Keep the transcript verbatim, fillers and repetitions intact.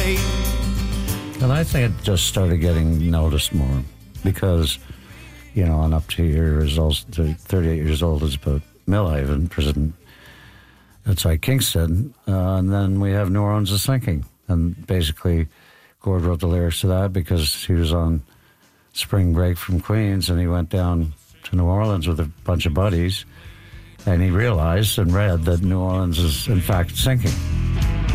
away. And I think it just started getting noticed more because, you know, on up to years old, to thirty-eight years old is about Millhaven prison. It's like Kingston, uh, and then we have New Orleans is Sinking. And basically, Gord wrote the lyrics to that because he was on spring break from Queens and he went down to New Orleans with a bunch of buddies and he realized and read that New Orleans is in fact sinking.